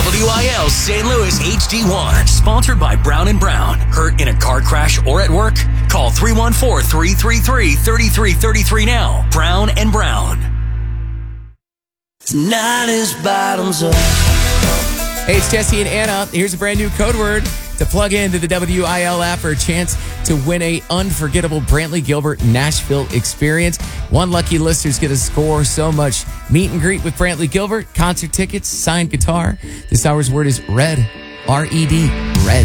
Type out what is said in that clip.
WIL St. Louis HD1. Sponsored by Brown & Brown. Hurt in a car crash or at work? Call 314-333-3333 now. Brown & Brown. Tonight is bottoms up. Hey, it's Jesse and Anna. Here's a brand new code word to plug into the WIL app for a chance to win a unforgettable Brantley Gilbert Nashville experience. One lucky listener's going to score so much meet and greet with Brantley Gilbert, concert tickets, signed guitar. This hour's word is red. R-E-D, red.